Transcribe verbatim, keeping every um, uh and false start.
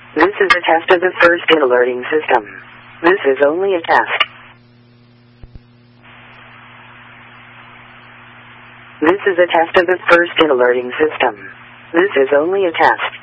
This is a test of the first in alerting system. This is only a test. This is a test of the first in alerting system. This is only a test.